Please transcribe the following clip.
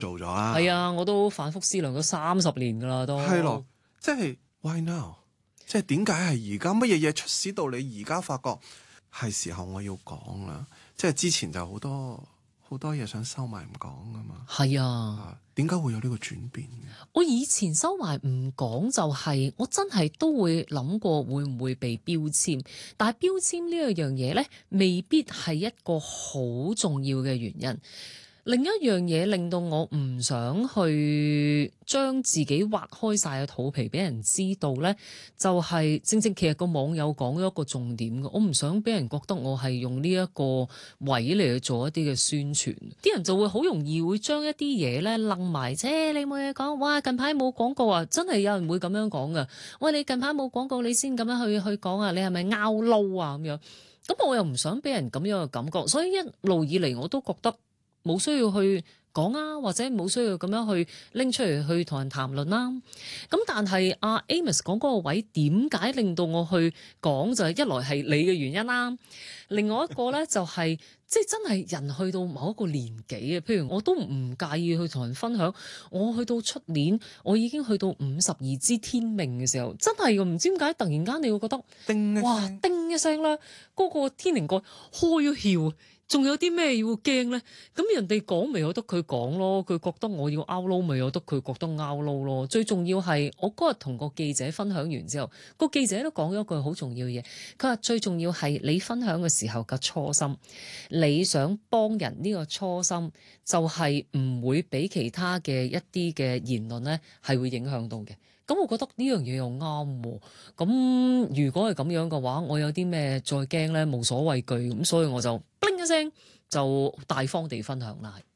做咗啦。 係啊，我都反覆思量咗30年噶啦，都係咯，即係 why now？即係點解係而家乜嘢嘢出使到你而家發覺係時候我要講啦？即係之前就好多嘢想收埋唔講噶嘛。 係啊， 點解會有呢個轉變嘅？ 我以前收埋唔講就係、我真係都會諗過會唔會被標籤，但係標籤呢一樣嘢呢，未必係一個好重要嘅原因。另一樣嘢令到我唔想去將自己挖開晒嘅肚皮俾人知道呢，就係正正其實個網友講咗一個重點嘅，我唔想俾人覺得我係用呢一個位嚟去做一啲嘅宣傳，啲人就會好容易會將一啲嘢呢楞埋啫，你冇嘢講，哇近排冇廣告啊，真係有人會咁樣講噶，喂你近排冇廣告你先咁樣去講啊，你係咪拗撈啊咁樣？咁我又唔想俾人咁樣嘅感覺，所以一路以嚟我都覺得冇需要去講啊，或者冇需要咁樣去拎出嚟去同人談論啦。咁但係阿 Amos 講嗰個位點解令到我去講，就係一來係你嘅原因啦，另外一個咧就係即係真係人去到某一個年紀啊，譬如我都唔介意去同人分享，我去到出年我已經去到52支天命嘅時候，真係唔知點解突然間你會覺得叮一聲哇叮一聲啦，嗰個天靈蓋開咗竅。仲有啲咩要驚呢？咁人哋講咪有得佢講咯，佢覺得我要 out 撈咪有得佢覺得 out 撈咯。最重要係我嗰日同個記者分享完之後，個記者都講咗一句好重要嘅嘢，佢話最重要係你分享嘅時候嘅初心，你想幫人呢個初心就係唔會俾其他嘅一啲嘅言論呢係會影響到嘅。咁我覺得呢樣嘢又啱喎。咁如果係咁樣嘅話，我有啲咩再驚呢？冇所畏懼，咁所以我就叮一聲就大方地分享啦。